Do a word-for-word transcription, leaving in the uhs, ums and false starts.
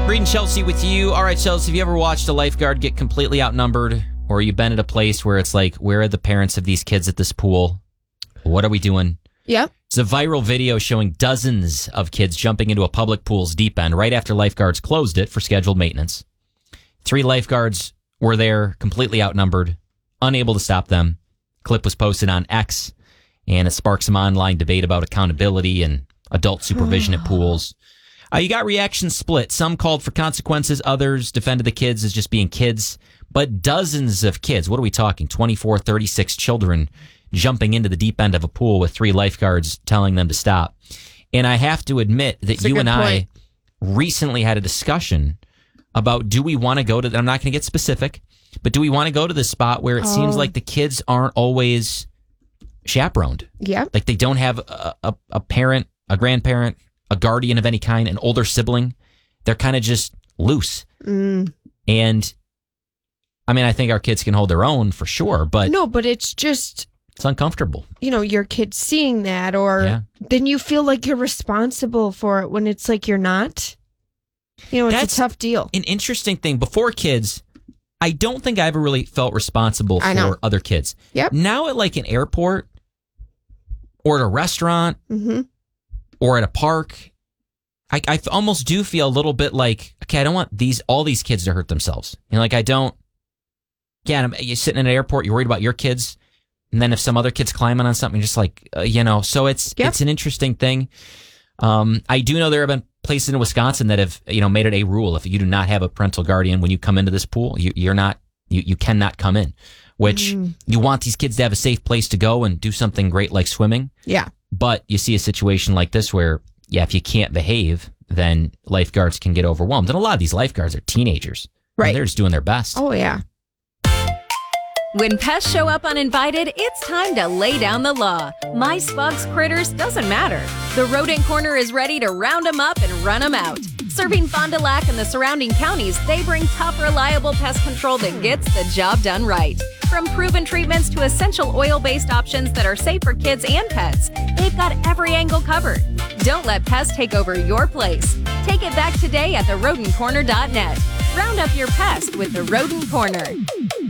Reed and Chelsea with you. All right, Chelsea, have you ever watched a lifeguard get completely outnumbered? Or you've been at a place where it's like, where are the parents of these kids at this pool? What are we doing? Yeah. It's a viral video showing dozens of kids jumping into a public pool's deep end right after lifeguards closed it for scheduled maintenance. Three lifeguards were there, completely outnumbered, unable to stop them. Clip was posted on X, and it sparked some online debate about accountability and adult supervision at pools. Uh, you got reactions split. Some called for consequences. Others defended the kids as just being kids. But dozens of kids, what are we talking? twenty-four, thirty-six children jumping into the deep end of a pool with three lifeguards telling them to stop. And I have to admit that That's a you good and I point. recently had a discussion about, do we want to go to, I'm not going to get specific, but do we want to go to the spot where it Oh. seems like the kids aren't always chaperoned? Yeah. Like they don't have a, a, a parent, a grandparent, a guardian of any kind, an older sibling. They're kind of just loose. Mm. And I mean, I think our kids can hold their own for sure, but No, but it's just, it's uncomfortable. you know, your kid seeing that, or Yeah. then you feel like you're responsible for it when it's like you're not. You know, it's That's a tough deal. An interesting thing. Before kids, I don't think I ever really felt responsible I know. for other kids. Yep. Now at like an airport or at a restaurant Mm-hmm. or at a park, I, I almost do feel a little bit like, okay, I don't want these all these kids to hurt themselves. You know, like I don't. Yeah, and you're sitting in an airport, you're worried about your kids, and then if some other kid's climbing on something, you're just like, uh, you know. So it's Yep. it's an interesting thing. Um, I do know there have been places in Wisconsin that have, you know, made it a rule: if you do not have a parental guardian when you come into this pool, you, you're not you you cannot come in. Which Mm. you want these kids to have a safe place to go and do something great like swimming. Yeah. But you see a situation like this where, yeah, if you can't behave, then lifeguards can get overwhelmed. And a lot of these lifeguards are teenagers. Right. And they're just doing their best. Oh, yeah. When pests show up uninvited, it's time to lay down the law. Mice, bugs, critters, doesn't matter. The Rodent Corner is ready to round them up and run them out. Serving Fond du Lac and the surrounding counties, they bring tough, reliable pest control that gets the job done right. From proven treatments to essential oil-based options that are safe for kids and pets, they've got every angle covered. Don't let pests take over your place. Take it back today at the rodent corner dot net. Round up your pest with the Rodent Corner.